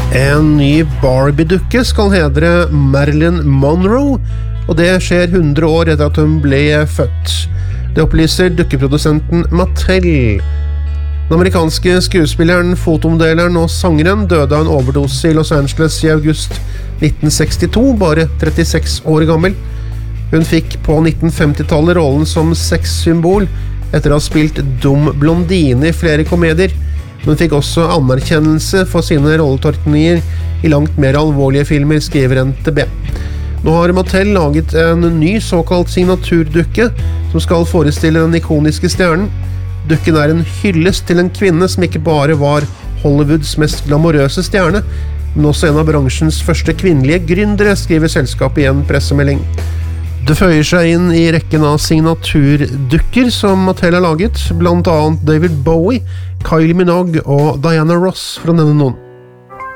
En ny Barbie-dukke skal hedre Marilyn Monroe, og det skjer 100 år etter at hun ble født. Det opplyser dukkeprodusenten Mattel. Den amerikanske skuespilleren, fotomodelleren og sangeren døde av en overdose i Los Angeles i august 1962, bare 36 år gammel. Hun fikk på 1950-tallet rollen som sexsymbol etter å ha spilt dum blondine i flere komedier. Hun fikk også anerkjennelse for sine rolletolkninger i langt mer alvorlige filmer, skriver NTB. Nå har Mattel laget en ny såkalt signaturdukke som skal forestille den ikoniske stjernen. Dukken er en hyllest til en kvinne som ikke bare var Hollywoods mest glamorøse stjerne, men også en av bransjens første kvinnelige gründere, skriver selskapet i en pressemelding. Det føyer seg inn i rekken av signaturdukker som Mattel har laget, blant annet David Bowie, Kylie Minogue og Diana Ross, for å nevne noen.